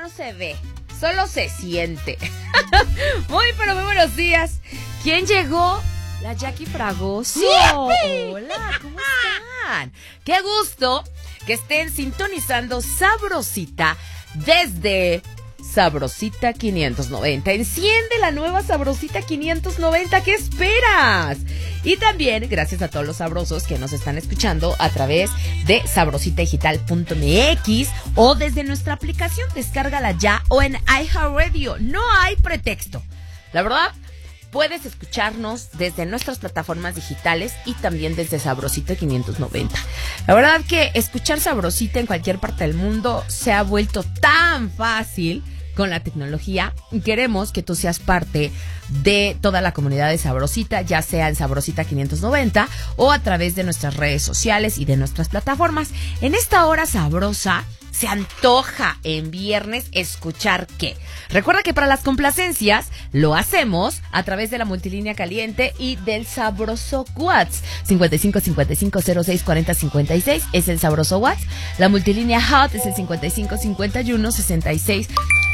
no se ve, solo se siente. Pero muy buenos días. ¿Quién llegó? La Jackie Fragoso. Hola, ¿cómo están? Qué gusto que estén sintonizando Sabrosita desde Sabrosita 590. Enciende la nueva Sabrosita 590. ¿Qué esperas? Y también gracias a todos los sabrosos que nos están escuchando a través de sabrositadigital.mx o desde nuestra aplicación. Descárgala ya o en iHeartRadio. No hay pretexto. La verdad, puedes escucharnos desde nuestras plataformas digitales y también desde Sabrosita 590. La verdad que escuchar Sabrosita en cualquier parte del mundo se ha vuelto tan fácil con la tecnología. Queremos que tú seas parte de toda la comunidad de Sabrosita, ya sea en Sabrosita 590 o a través de nuestras redes sociales y de nuestras plataformas. En esta hora sabrosa se antoja en viernes escuchar qué. Recuerda que para las complacencias lo hacemos a través de la multilínea caliente y del sabroso WhatsApp. 55 55 06 40 56 es el sabroso WhatsApp. La multilínea hot es el 55 51 66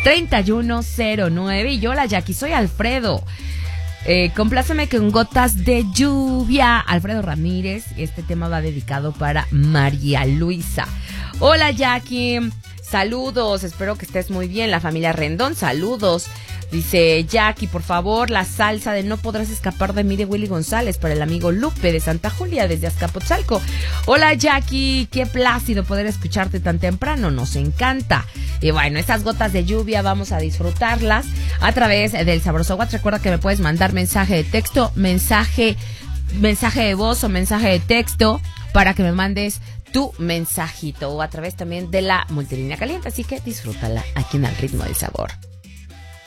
3109. Y yo, la Jackie, soy Alfredo. Compláceme con gotas de lluvia. Alfredo Ramírez. Este tema va dedicado para María Luisa. Hola, Jackie. Saludos. Espero que estés muy bien. La familia Rendón, saludos. Dice Jackie, por favor, la salsa de No Podrás Escapar de mí de Willy González para el amigo Lupe de Santa Julia desde Azcapotzalco. Hola, Jackie, qué plácido poder escucharte tan temprano, nos encanta. Y bueno, estas gotas de lluvia vamos a disfrutarlas a través del sabroso WhatsApp. Recuerda que me puedes mandar mensaje de texto, mensaje de voz o mensaje de texto para que me mandes tu mensajito o a través también de la multilínea caliente. Así que disfrútala aquí en Al Ritmo del Sabor.